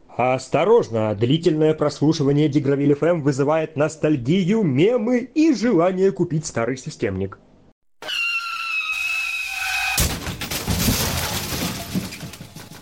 Осторожно, длительное прослушивание Дигровиль FM вызывает ностальгию, мемы и желание купить старый системник.